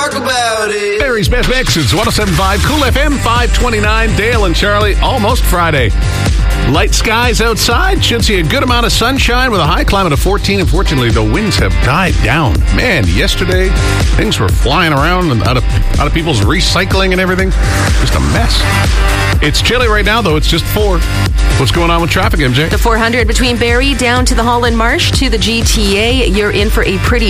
talk about it. Barry's Best Mix is 107.5 Cool FM, 529. Dale and Charlie, almost Friday. Light skies outside. Should see a good amount of sunshine with a high climate of 14. Unfortunately, the winds have died down. Man, yesterday, things were flying around and out of people's recycling and everything. Just a mess. It's chilly right now, though. It's just 4. What's going on with traffic, MJ? The 400 between Barrie down to the Holland Marsh to the GTA. You're in for a pretty